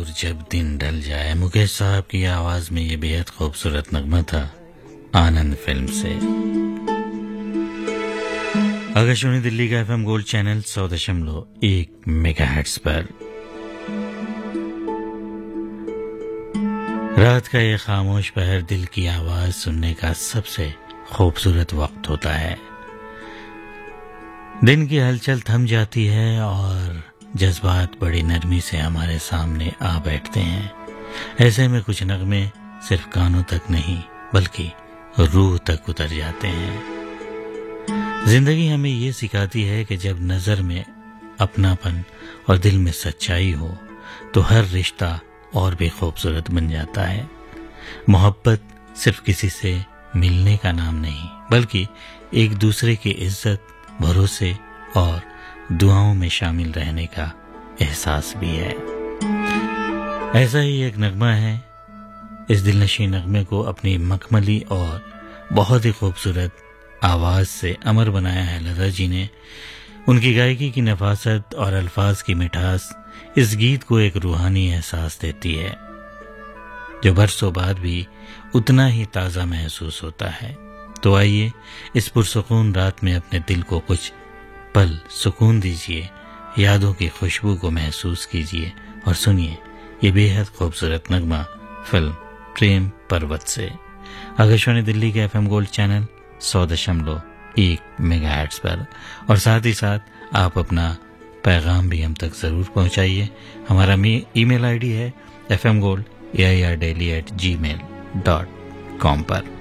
दूर जब दिन ढल जाए, मुकेश साहब की आवाज में ये बेहद खूबसूरत नगमा था आनंद फिल्म से। आकाशवाणी दिल्ली का FM गोल्ड चैनल 100.1 मेगाहर्ट्ज पर रात का ये खामोश पहर दिल की आवाज सुनने का सबसे खूबसूरत वक्त होता है। दिन की हलचल थम जाती है और जज्बात बड़ी नरमी से हमारे सामने आ बैठते हैं। ऐसे में कुछ नगमे सिर्फ कानों तक नहीं बल्कि रूह तक उतर जाते हैं। जिंदगी हमें ये सिखाती है कि जब नजर में अपनापन और दिल में सच्चाई हो तो हर रिश्ता और भी खूबसूरत बन जाता है। मोहब्बत सिर्फ किसी से मिलने का नाम नहीं बल्कि एक दूसरे की इज्जत, भरोसे और दुआओं में शामिल रहने का एहसास भी है। ऐसा ही एक नगमा है। इस दिलनशी नगमे को अपनी मखमली और बहुत ही खूबसूरत आवाज से अमर बनाया है लता जी ने। उनकी गायकी की नफासत और अल्फाज की मिठास इस गीत को एक रूहानी एहसास देती है जो बरसों बाद भी उतना ही ताज़ा महसूस होता है। तो आइए इस पुरसुकून रात में अपने दिल को कुछ पल सुकून दीजिए, यादों की खुशबू को महसूस कीजिए और सुनिए ये बेहद खूबसूरत नगमा फिल्म प्रेम पर्वत से। आकाशवाणी दिल्ली के FM गोल्ड चैनल 100.1 मेगाहर्ट्ज पर। और साथ ही साथ आप अपना पैगाम भी हम तक जरूर पहुंचाइए। हमारा ईमेल ID है fmgold@gmail.com पर।